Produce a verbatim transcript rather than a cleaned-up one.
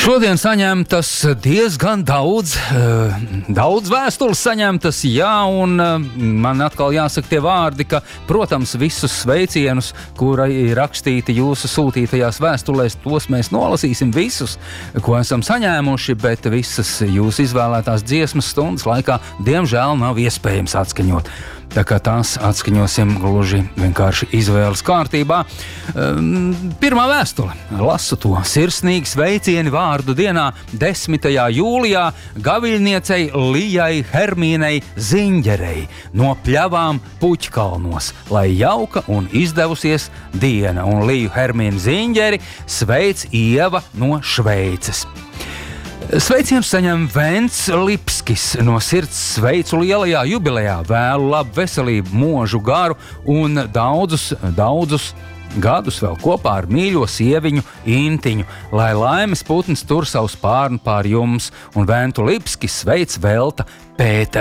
Šodien saņemtas diezgan daudz, daudz vēstules saņemtas, jā, un man atkal jāsaka tie vārdi, ka, protams, visus sveicienus, kura ir rakstīti jūsu sūtītajās vēstulēs, tos mēs nolasīsim visus, ko esam saņēmuši, bet visas jūsu izvēlētās dziesmas stundas laikā, diemžēl, nav iespējams atskaņot. Tā kā tās atskaņosim gluži vienkārši izvēles kārtībā. Um, pirmā vēstule. Lasu to. Sirsnīgi sveicieni vārdu dienā desmitajā jūlijā gaviļniecei Lijai Hermīnei Ziņģerei no Pļavām Puķkalnos. Lai jauka un izdevusies diena. Un Liju Hermīnu Ziņģeri sveic Ieva no Šveices. Sveicienus saņem Vents Lipskis. No sirds sveicu lielajā jubilejā. Vēlu labu veselību, mūžu garu un daudzus, daudzus gadus vēl kopā ar mīļo sieviņu Intiņu. Lai laimes putns tur savu spārnu pār jums. Un Ventu Lipskis sveic Velta Pēteri.